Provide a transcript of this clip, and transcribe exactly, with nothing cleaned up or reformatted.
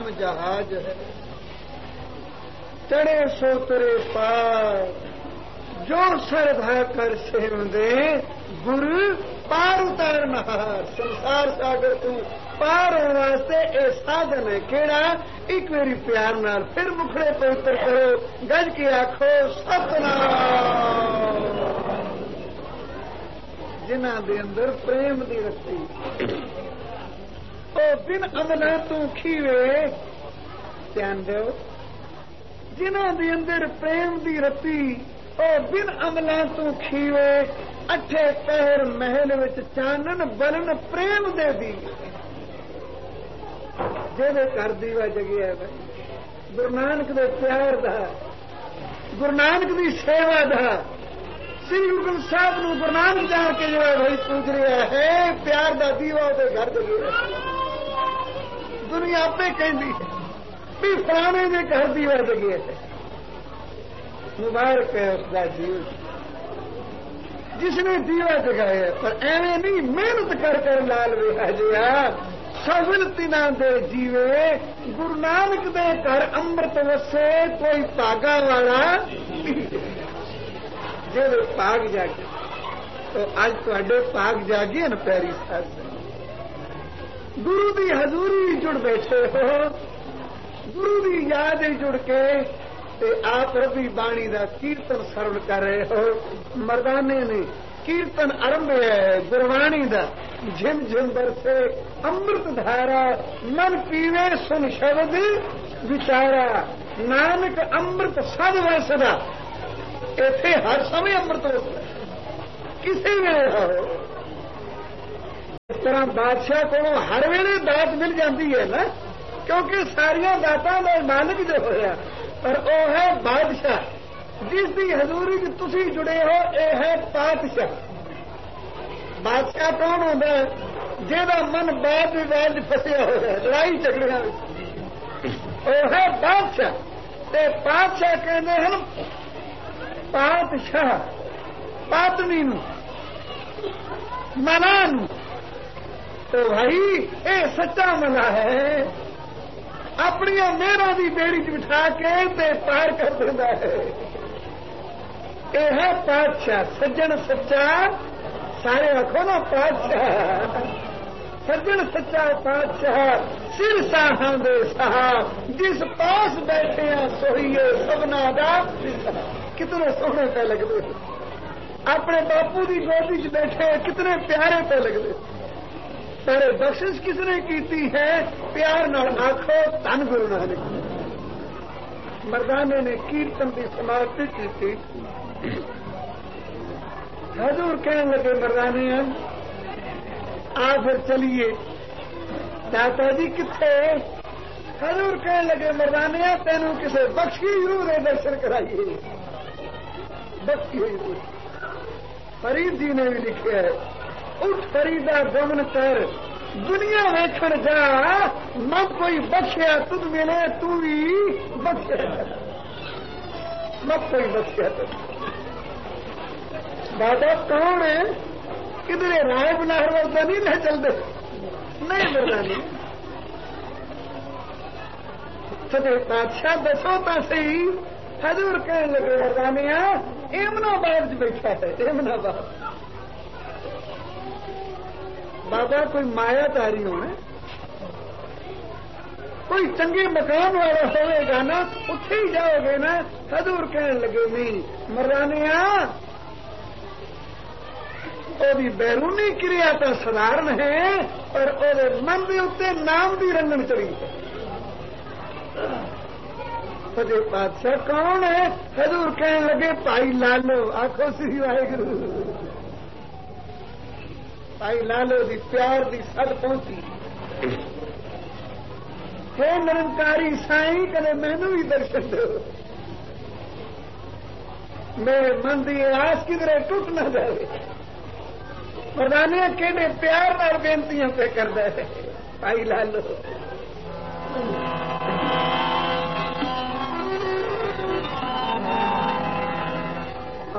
ہم جہاز ہے چڑے سو ترے پار جو سر بھا کر سیوندے گر پار اتار نہار سنسار ساگر تو پار ہونے واسطے اے سادن ہے کیڑا ایک میری پیار نال پھر مکھڑے پوتر کرو گج کے آخو ستنام جنہ دے اندر پریم دی رتی او بن عملہ تو کھیوے دھیان دو جنہ دے اندر پریم دی رتی او بن عملہ تو کھیوے اٹھے پہر محل وچ چانن بلن پریم دے دی جے کر دیوا جگیا بھائی گرو نانک دے پیار دا گرو نانک دی سیوا دا سری گرو گرنتھ صاحب نو گرو نانک جا کے جو بھائی پوچھ رہا ہے پیار دا دیوا دے گھر جگیا دنیا آپ کہندی ہے بھی فلانے دے گھر دیوا جگیا ہے مبارک ہے اس کا جیو جس نے دیوا جگایا پر ایویں نہیں محنت کر کر لال ویہا جیا سول تنا دے جیوے گرو نانک دے گھر امرت وسے کوئی پاگا والا جی پاگ جاگے تو اج تے پاگ جاگے نا پیری صاحب گرو دی حضوری جڑ بیٹھے ہو گرو دی یاد جڑ کے تے آپ ربی بانی دا کیرتن سرون کر رہے ہو مردانے نے کیرتن آرمب ہے گروانی دا جھم جھم برسے امرت دھارا من پیوے سن شبد وچارا نانک امرت سد وسدا ایتھے ہر سمے امرت وسدا کسی ویلے ہو اس طرح بادشاہ کو ہر ویلے دات مل جاتی ہے نا کیونکہ ساریا داتاں دا مالک جو ہوا پر او ہے بادشاہ جس کی حضوری تسی جڑے ہو اے ہے پادشاہ بادشاہ کون ہوتا ہے جہاں من باد وواد فسیا ہوا ہے لڑائی جھگڑیاں وہ ہے بادشاہ تے بادشاہ کہتے ہیں پادشاہ پاتنی نو منا نو تو بھائی اے سچا منا ہے اپنی میرا بھی بیڑی چ بٹھا کے تے پار کر دینا ہے یہ ہے پادشاہ سجن سچا سارے آخو نا پادشاہ سجن سچا پادشاہ سر ساہاں دے صاحب جس پاس بیٹھے ہیں سوئیے سبنا دا کتنے سونے پہ لگتے اپنے باپو کی گودی چ بیٹھے کتنے پیارے پہ لگتے پر بخشش کس نے کیتی ہے پیار نال آخو تن گرو نانک مردانے نے کیرتن کی سماپتی کی تھی حضور کہنے لگے مردانے آ پھر چلیے داتا جی کتنے حضور کہنے لگے مردانے تینوں کسی بخشی ضرور ہے درشن کرائیے بخشی ضرور فرید جی نے بھی لکھا ہے اٹھ فریدا گمن کر دنیا ویکھن جا مت کوئی بخشیا تجھ ملے تو بھی بخشیا مت کوئی بخشیا تجھ بابا کون ہے کدھر رائے بنار وقت نہیں لے چلتے نہیں ملنا نہیں سچے بادشاہ دسو تو صحیح حضور کہنے لگے مردانیہ ایمنا باد بیٹھا ہے ایمنا باد بابا کوئی مایا تاری ہونا کوئی چنگے مقام والا ہوئے گا نا اتے ہی جاؤ گے نا حضور کہنے لگے نہیں مردانیہ وہ بیرونی کریا تو سدھارن ہے اور وہ من کے اتنے نام کی رنگن چڑی ہے سجے بادشاہ کون ہے حضور کہنے لگے بھائی لالو آخو سی واحگرو بھائی لالو دی پیار دی سد پہنچی ہے نرنکاری سائیں کدے مینو بھی درشن دو میرے من کی آس کدھر ٹوٹ نہ جائے مردانے کہنے پیار نال بےنتیاں پہ کرتا ہے بھائی لالو